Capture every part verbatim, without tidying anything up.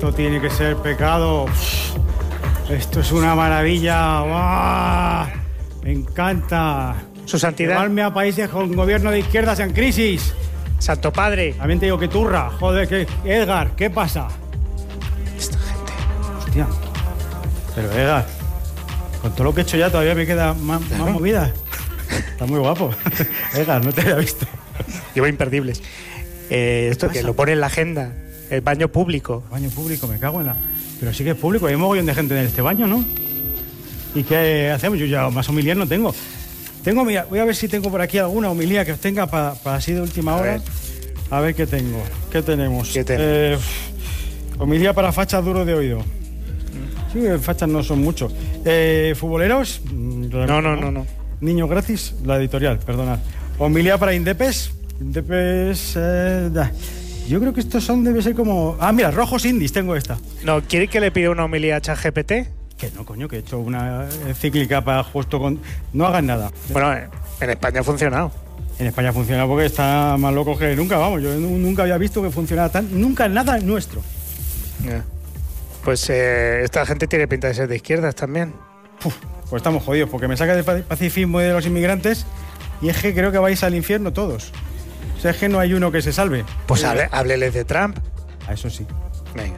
esto tiene que ser pecado. Esto es una maravilla. ¡Wow! Me encanta. Su santidad. Llevarme a países con gobierno de izquierdas en crisis. Santo Padre. También te digo que turra. Joder, que Edgar, ¿qué pasa? Esta gente. Hostia. Pero Edgar, con todo lo que he hecho ya todavía me queda más, Claro. más movida. Está muy guapo. Edgar, no te había visto. Llevo imperdibles. Eh, esto que lo pone en la agenda. El baño público. Baño público, me cago en la... Pero sí que es público, hay un mogollón de gente en este baño, ¿no? ¿Y qué hacemos? Yo ya más homilías no tengo. Tengo, mira, voy a ver si tengo por aquí alguna homilía que os tenga para pa así de última A hora. ver. A ver qué tengo. ¿Qué tenemos? ¿Qué tenemos? Eh, homilía para fachas duros de oído. Sí, fachas no son muchos. Eh, ¿Futboleros? No, no, no, no. Niños gratis, la editorial, perdonad. Homilía para Indepes. Indepes... Eh, da. Yo creo que estos son, debe ser como... Ah, mira, rojos indies, tengo esta. No, ¿quiere que le pida una homilía a ChatGPT? Que no, coño, que he hecho una encíclica para justo con... No hagan nada. Bueno, eh, en España ha funcionado. En España funciona porque está más loco que nunca, vamos. Yo nu- nunca había visto que funcionara tan... Nunca nada nuestro. Ya. Pues eh, esta gente tiene pinta de ser de izquierdas también. Uf, pues estamos jodidos, porque me saca del pa- pacifismo y de los inmigrantes y es que creo que vais al infierno todos. O sea, es que no hay uno que se salve. Pues Eh, hable, hábleles de Trump. A eso sí. Venga.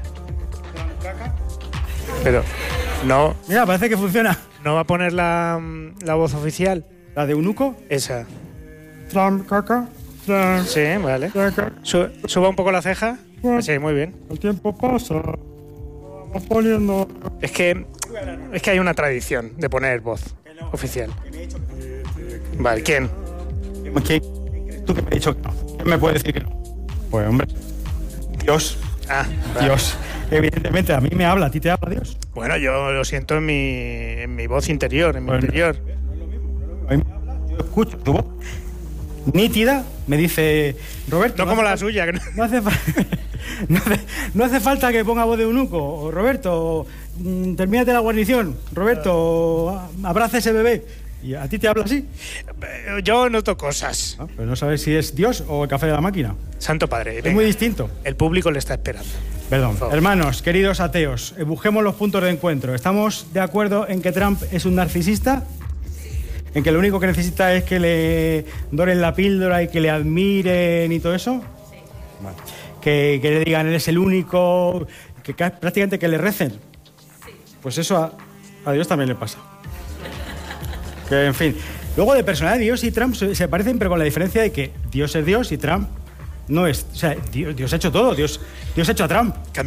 Pero no, Mira, parece que funciona. no va a poner la, la voz oficial. La de Eunuco. Esa. Trump, caca. Trump, Sí, vale. caca. Su- suba un poco la ceja. Bueno. Sí, muy bien. El tiempo pasa. Vamos poniendo... Es que, es que hay una tradición de poner voz oficial. Vale, ¿quién? ¿Quién? ¿Tú que me has dicho que no? ¿Quién me puede decir que no? Pues, hombre, Dios. Ah, vale. Dios. Evidentemente, a mí me habla, ¿a ti te habla Dios? Bueno, yo lo siento en mi, en mi voz interior, en mi Bueno. interior. A mí me habla, yo escucho tu voz nítida, me dice Roberto. No como hace la fal- suya. que no- No hace, fa- no, hace, no hace falta que ponga voz de eunuco. O Roberto, mm, termínate la guarnición. Roberto, abraza ese bebé. ¿Y a ti te habla así? Yo noto cosas. Ah, pero no sabes si es Dios o el café de la máquina. Santo Padre, Es venga. muy distinto. El público le está esperando. Perdón. Por favor. Hermanos, queridos ateos, eh, busquemos los puntos de encuentro. ¿Estamos de acuerdo en que Trump es un narcisista? ¿En que lo único que necesita es que le doren la píldora y que le admiren y todo eso? Sí. Vale. Que, que le digan, eres el único, que ca- prácticamente que le recen. Sí. Pues eso a, a Dios también le pasa. Que, en fin. Luego, de personalidad, Dios y Trump se, se parecen, pero con la diferencia de que Dios es Dios y Trump no es. O sea, Dios, Dios ha hecho todo. Dios, Dios ha hecho a Trump.